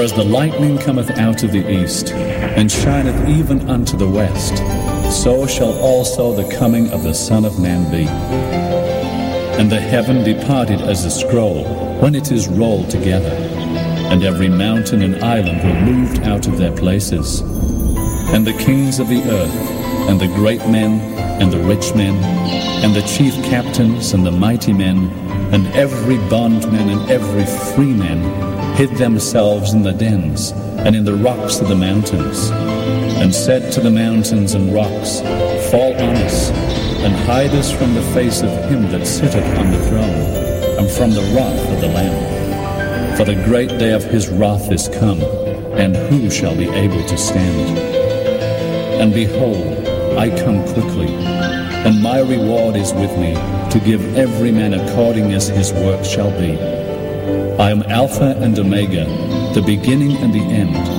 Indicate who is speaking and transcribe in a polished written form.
Speaker 1: as the lightning cometh out of the east, and shineth even unto the west, so shall also the coming of the Son of Man be. And the heaven departed as a scroll, when it is rolled together, and every mountain and island were moved out of their places. And the kings of the earth, and the great men, and the rich men, and the chief captains, and the mighty men, and every bondman and every freeman, hid themselves in the dens, and in the rocks of the mountains, and said to the mountains and rocks, Fall on us, and hide us from the face of him that sitteth on the throne, and from the wrath of the Lamb. For the great day of his wrath is come, and who shall be able to stand? And behold, I come quickly, and my reward is with me, to give every man according as his work shall be. I am Alpha and Omega, the beginning and the end,